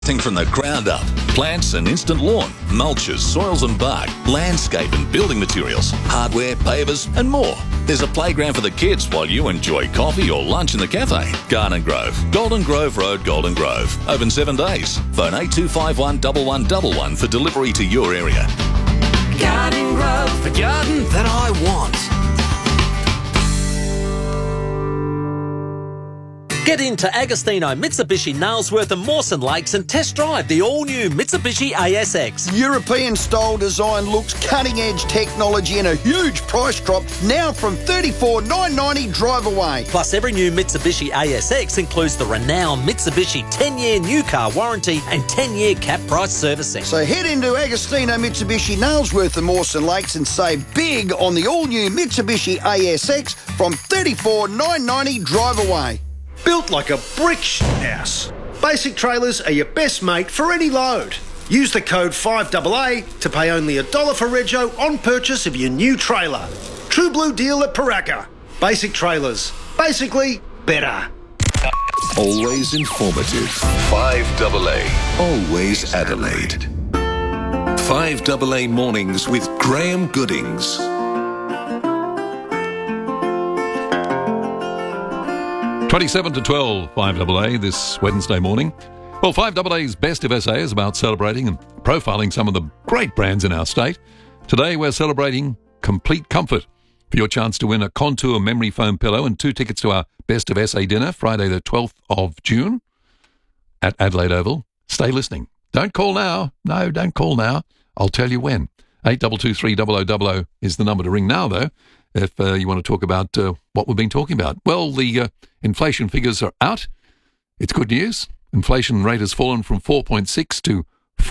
From the ground up, plants and instant lawn, mulches, soils and bark, landscape and building materials, hardware, pavers and more. There's a playground for the kids while you enjoy coffee or lunch in the cafe. Garden Grove, Golden Grove Road, Golden Grove. Open 7 days. Phone 8251 1111 for delivery to your area. Garden Grove, the garden that I want. Get into Agostino Mitsubishi Nailsworth and Mawson Lakes and test drive the all-new Mitsubishi ASX. European-style design looks, cutting-edge technology and a huge price drop now from $34,990 drive away. Plus, every new Mitsubishi ASX includes the renowned Mitsubishi 10-year new car warranty and 10-year cap price servicing. So head into Agostino Mitsubishi Nailsworth and Mawson Lakes and save big on the all-new Mitsubishi ASX from $34,990 drive away. Built like a brick house. Basic Trailers are your best mate for any load. Use the code 5AA to pay only $1 for rego on purchase of your new trailer. True blue deal at Paraka. Basic Trailers. Basically, better. Always informative. 5AA. Always Adelaide. 5AA Mornings with Graham Goodings. 27 to 12, 5AA this Wednesday morning. Well, 5AA's Best of SA is about celebrating and profiling some of the great brands in our state. Today we're celebrating Complete Comfort. For your chance to win a Contour memory foam pillow and 2 tickets to our Best of SA dinner, Friday the 12th of June at Adelaide Oval. Stay listening. Don't call now. No, don't call now. I'll tell you when. 8223 is the number to ring now, though, if you want to talk about what we've been talking about. Well, the inflation figures are out. It's good news. Inflation rate has fallen from 4.6 to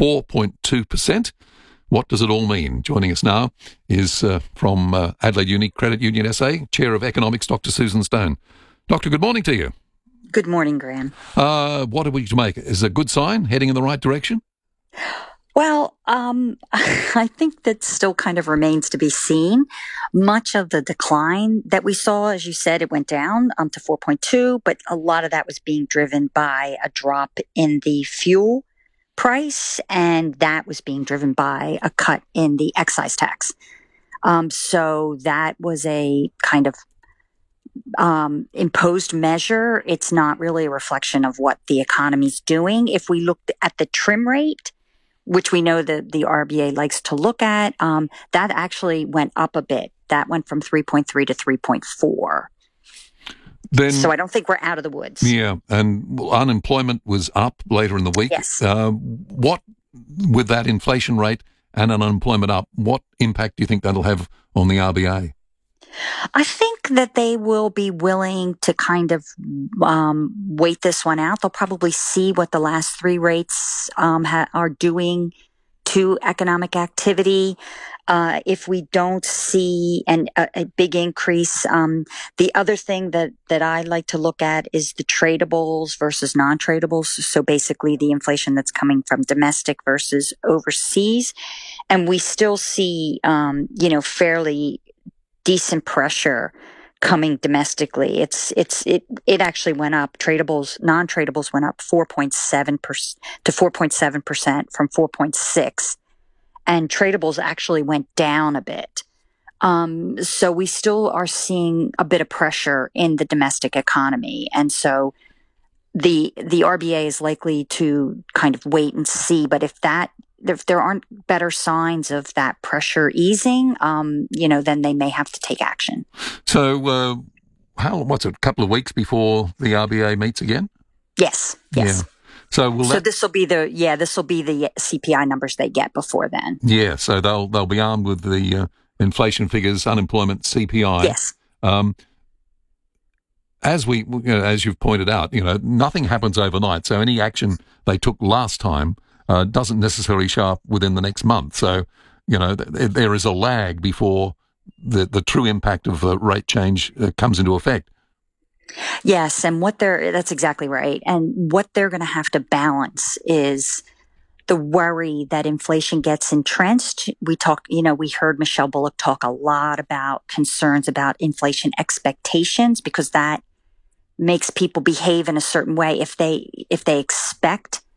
4.2%. What does it all mean? Joining us now is from Adelaide Uni Credit Union SA, Chair of Economics, Dr. Susan Stone. Doctor, good morning to you. Good morning, Graham. What are we to make? Is it a good sign, heading in the right direction? Well, I think that still kind of remains to be seen. Much of the decline that we saw, as you said, it went down to 4.2, but a lot of that was being driven by a drop in the fuel price, and that was being driven by a cut in the excise tax. So that was a kind of imposed measure. It's not really a reflection of what the economy's doing. If we looked at the trim rate, which we know that the RBA likes to look at, that actually went up a bit. That went from 3.3 to 3.4. So I don't think we're out of the woods. Yeah, and unemployment was up later in the week. Yes. What, with that inflation rate and unemployment up, what impact do you think that'll have on the RBA? I think that they will be willing to kind of wait this one out. They'll probably see what the last 3 rates are doing to economic activity. If we don't see a big increase, the other thing that I like to look at is the tradables versus non-tradables. So basically the inflation that's coming from domestic versus overseas. And we still see, fairly decent pressure coming domestically. It actually went up. Non-tradables went up 4.7% to 4.7% from 4.6%. And tradables actually went down a bit. So we still are seeing a bit of pressure in the domestic economy. And so the RBA is likely to kind of wait and see. But if there aren't better signs of that pressure easing, then they may have to take action. So what's it, a couple of weeks before the RBA meets again? Yes. Yeah. So this will be the CPI numbers they get before then. Yeah, so they'll be armed with the inflation figures, unemployment, CPI. Yes. As you've pointed out, nothing happens overnight. So any action they took last time doesn't necessarily show up within the next month. So, there is a lag before the true impact of the rate change comes into effect. Yes, and that's exactly right. And what they're going to have to balance is the worry that inflation gets entrenched. We heard Michelle Bullock talk a lot about concerns about inflation expectations, because that makes people behave in a certain way. If they expect